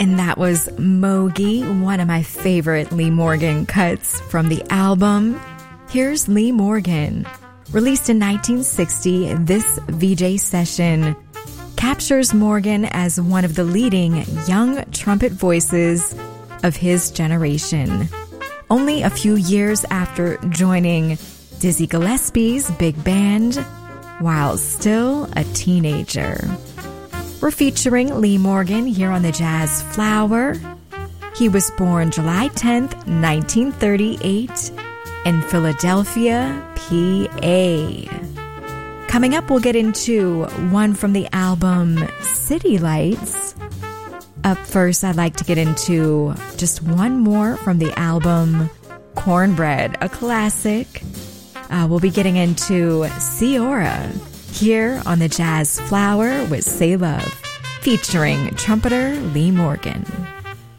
And that was Mogi, one of my favorite Lee Morgan cuts from the album. Here's Lee Morgan. Released in 1960, this VJ session captures Morgan as one of the leading young trumpet voices of his generation. Only a few years after joining Dizzy Gillespie's big band, while still a teenager. We're featuring Lee Morgan here on the Jazz Flower. He was born July 10th, 1938 in Philadelphia, PA. Coming up, we'll get into one from the album City Lights. Up first, I'd like to get into just one more from the album Cornbread, a classic. We'll be getting into Ciora here on the Jazz Flower with Say Love, featuring trumpeter Lee Morgan.